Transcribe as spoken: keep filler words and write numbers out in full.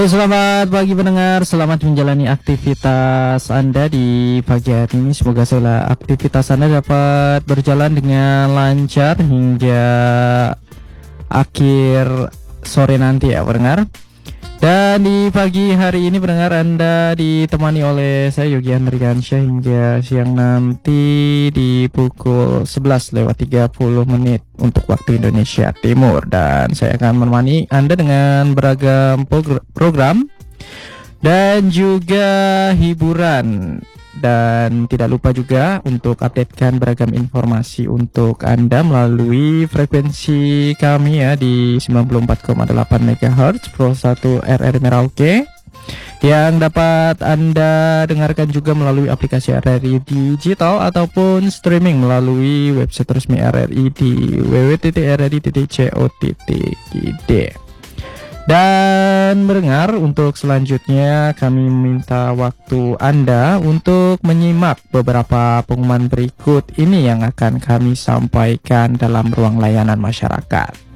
Selamat pagi pendengar, selamat menjalani aktivitas Anda di pagi hari ini. Semoga segala aktivitas Anda dapat berjalan dengan lancar hingga akhir sore nanti ya pendengar. Dan di pagi hari ini pendengar Anda ditemani oleh saya Yogi Andriansyah hingga siang nanti di pukul sebelas lewat tiga puluh menit untuk waktu Indonesia Timur. Dan saya akan menemani Anda dengan beragam progr- program dan juga hiburan. Dan tidak lupa juga untuk updatekan beragam informasi untuk Anda melalui frekuensi kami ya di sembilan puluh empat koma delapan megahertz Pro satu R R Merauke, yang dapat Anda dengarkan juga melalui aplikasi R R I Digital ataupun streaming melalui website resmi R R I di w w w titik r r i titik co titik i d. Dan mendengar, untuk selanjutnya kami minta waktu Anda untuk menyimak beberapa pengumuman berikut ini yang akan kami sampaikan dalam ruang layanan masyarakat.